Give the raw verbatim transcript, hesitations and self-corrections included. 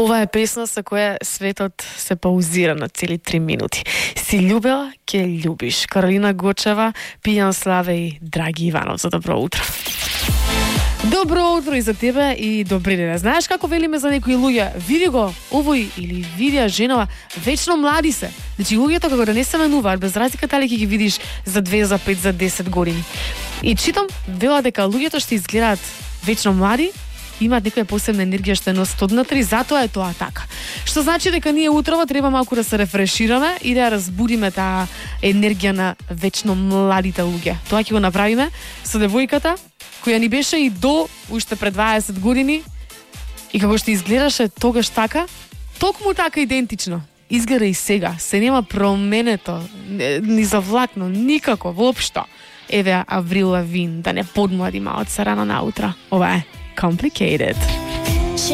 Ова е песна со која светот се паузира на цели три минути. Си љубела, ке љубиш. Каролина Гочева, Пијан Славе и Драги Иванов. За добро утро. Добро утро и за тебе и добри ден. Знаеш како велиме за некои луѓе? Види го, овој или видија женова, вечно млади се. Значи луѓето како да не се менуваат, без разлика дали ќе ги видиш за две, за пет, за десет години. И читам, вела дека луѓето што изгледаат вечно млади, имаат некоја посебна енергија што е носат однатре, затоа е тоа така. Што значи дека ние утрово треба малку да се рефрешираме и да разбудиме таа енергија на вечно младите луѓе. Тоа ќе го направиме со девојката која ни беше и до уште пред дваесет години и како што изгледаше тогаш така, токму така идентично изгледа и сега. Се нема променето, ни завлакно, никако, воопшто. Еве Аврил Лавин, да не подмлади малце рано наутро. Ова е Complicated.